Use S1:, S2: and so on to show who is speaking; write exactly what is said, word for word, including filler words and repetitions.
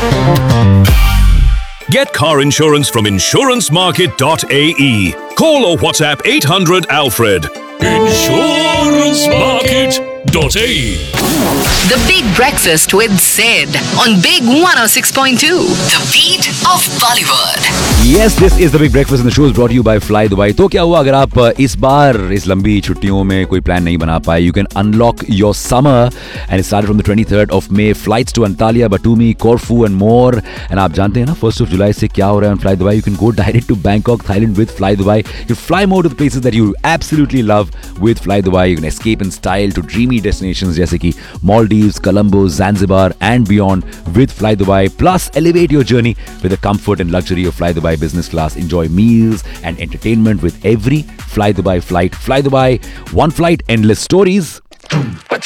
S1: Get car insurance from insurance market dot a e. Call or WhatsApp eight hundred Alfred. insurance market dot a e.
S2: The Big Breakfast with Sid on Big one oh six point two. The beat of Bollywood.
S3: Yes, this is the Big Breakfast and the show is brought to you by Fly Dubai. तो क्या हुआ अगर आप इस बार इस लंबी छुट्टियों में कोई प्लान नहीं बना पाए? You can unlock your summer and it started from the twenty-third of May. Flights to Antalya, Batumi, Corfu and more. And आप जानते हैं ना first of July से क्या हो रहा है on Fly Dubai? You can go direct to Bangkok, Thailand with Fly Dubai. You can fly more to the places that you absolutely love with Fly Dubai. You can escape in style to dreamy destinations जैसे कि Maldives, Colombo, Zanzibar and beyond with Fly Dubai. Plus, elevate your journey with the comfort and luxury of Fly Dubai business class. Enjoy meals and entertainment with every Fly Dubai flight. Fly Dubai, one flight, endless stories.